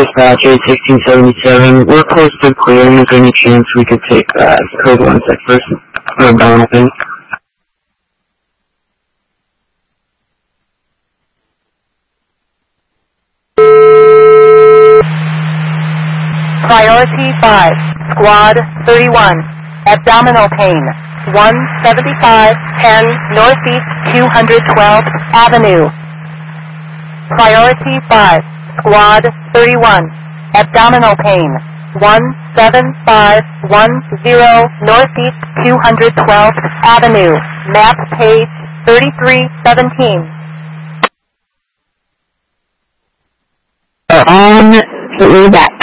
dispatch 81677. We're close to clearing. Is there any chance we could take code 16 first? Or Donaldson? Priority 5, Squad 31, abdominal pain, 17510 Northeast 212th Avenue. Priority 5, Squad 31, abdominal pain, 17510 Northeast 212th Avenue, map page 3317. On to that.